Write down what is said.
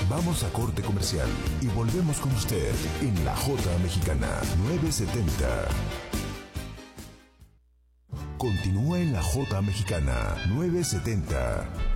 Vamos a corte comercial y volvemos con usted en La Jota Mexicana 970. Continúa en La Jota Mexicana 970.